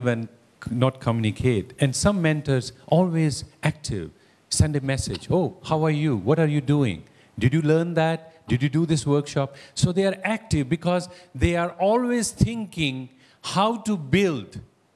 and not communicate. And some mentors always active, send a message. Oh, how are you? What are you doing? Did you learn that? Did you do this workshop? So they are active because they are always thinking how to build,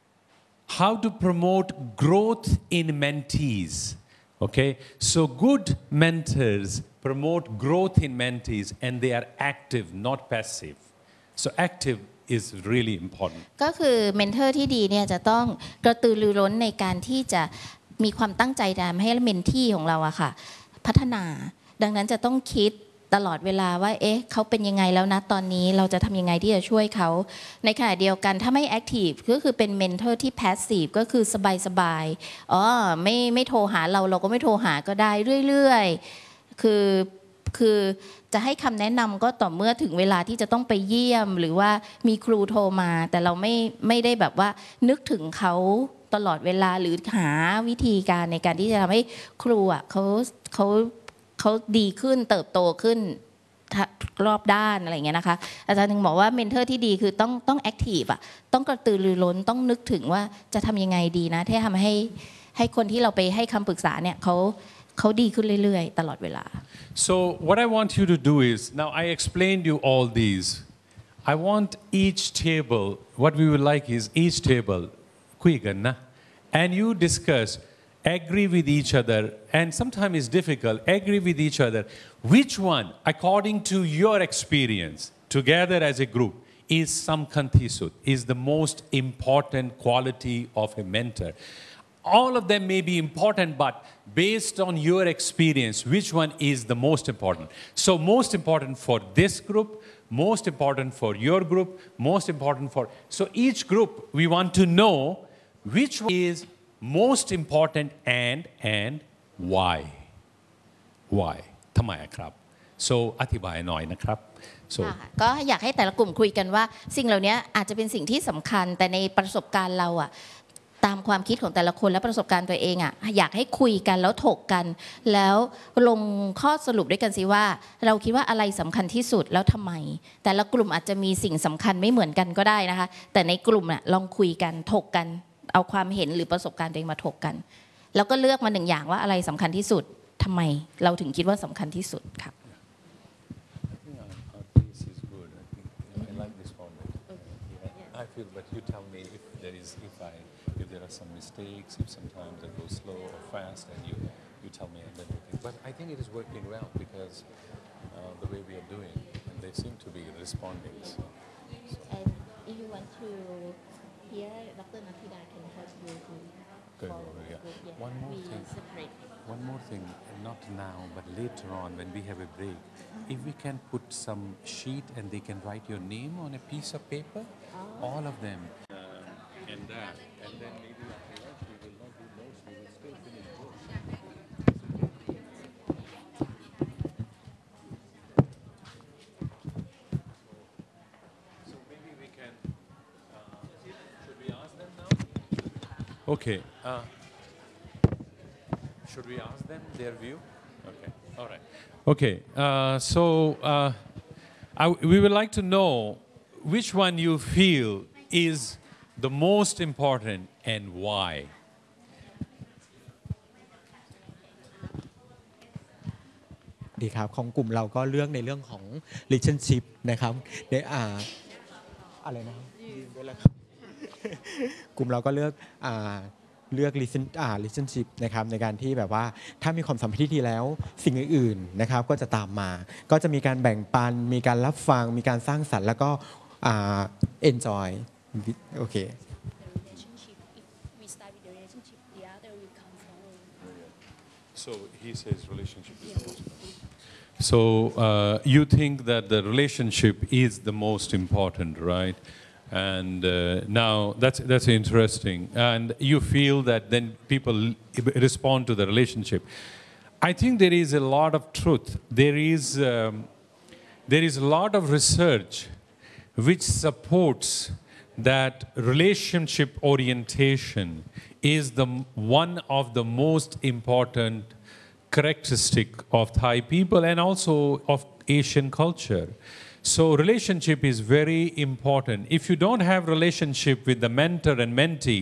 how to promote growth in mentees. Okay, so good mentors promote growth in mentees and they are active, not passive. So active is really important. ก็คือเมนเทอร์ที่ดีเนี่ยจะต้องกระตือรือร้นในการที่จะมีความตั้งใจทำให้เมนทีของเราอะค่ะพัฒนาดังนั้นจะต้องคิดตลอดเวลาว่าเอ๊ะเขาเป็นยังไงแล้วนะตอนนี้เราจะทำยังไงที่จะช่วยเขาในขณะเดียวกันถ้าไม่แอคทีฟก็คือเป็นเมนเทอร์ที่แพสซีฟก็คือสบายๆอ๋อไม่โทรหาเราก็ไม่โทรหาก็ได้เรื่อยๆคือจะให้คำแนะนำก็ต่อเมื่อถึงเวลาที่จะต้องไปเยี่ยมหรือว่ามีครูโทรมาแต่เราไม่ได้แบบว่านึกถึงเขาตลอดเวลาหรือหาวิธีการในการที่จะทำให้ครูอ่ะเขาดีขึ้นเติบโตขึ้นรอบด้านอะไรเงี้ยนะคะอาจารย์ถึงบอกว่าเมนเทอร์ที่ดีคือต้องแอคทีฟอ่ะต้องกระตือรือร้นต้องนึกถึงว่าจะทำยังไงดีนะที่ทำให้คนที่เราไปให้คำปรึกษาเนี่ยเขาดีขึ้นเรื่อยๆตลอดเวลา So what I want you to do is, now I explained you all these. I want each table, what we would like is each table, คุยกันนะ and you discuss, agree with each other, and sometimes it's difficult, agree with each other. Which one, according to your experience, together as a group, is samkhantisut, is the most important quality of a mentor. All of them may be important, but based on your experience, which one is the most important? So most important for this group, most important for your group, most important for... So each group, we want to know which one is most important and why. Why? ทำไมครับ So อธิบายหน่อยนะครับ So ก็อยากให้แต่ละกลุ่มคุยกันว่าสิ่งเหล่านี้อาจจะเป็นสิ่งที่สำคัญแต่ในประสบการณ์เราอะตามความคิดของแต่ละคนและประสบการณ์ตัวเองอ่ะอยากให้คุยกันแล้วถกกันแล้วลงข้อสรุปด้วยกันสิว่าเราคิดว่าอะไรสำคัญที่สุดแล้วทำไมแต่ละกลุ่มอาจจะมีสิ่งสำคัญไม่เหมือนกันก็ได้นะคะแต่ในกลุ่มน่ะลองคุยกันถกกันเอาความเห็นหรือประสบการณ์ตัวเองมาถกกันแล้วก็เลือกมาหนึ่งอย่างว่าอะไรสำคัญที่สุดทำไมเราถึงคิดว่าสำคัญที่สุดครับ If there are some mistakes, if sometimes it goes slow or fast, and you tell me and then you think. But I think it is working well because the way we are doing, and they seem to be responding. So. And if you want to hear, Dr. Nathida can help you to. Good. Yeah. One more thing, not now, but later on when we have a break, if we can put some sheet and they can write your name on a piece of paper, all of them. And that, and then maybe after lunch we will not do notes, we will still finish books. So maybe we can, should we ask them now? Okay. Should we ask them their view? Okay, all right. Okay, we would like to know which one you feel is the most important and why. ดีครับของกลุ่มเราก็เลือกในเรื่องของ relationship นะครับได้อะไรนะครับกลุ่มเราก็เลือกrelationship นะครับในการที่แบบว่าถ้ามีความสัมพันธ์ที่ดีแล้วสิ่งอื่นๆนะครับก็จะตามมาก็จะมีการแบ่งปันมีการรับฟังมีการสร้างสรรค์แล้วก็enjoy Okay. If we start with the relationship, the other will come forward. So he says relationship is the most important. So you think that the relationship is the most important, right? And now that's interesting. And you feel that then people respond to the relationship. I think there is a lot of truth. There is a lot of research which supports that relationship orientation is one of the most important characteristic of Thai people and also of Asian culture. So relationship is very important. If you don't have relationship with the mentor and mentee,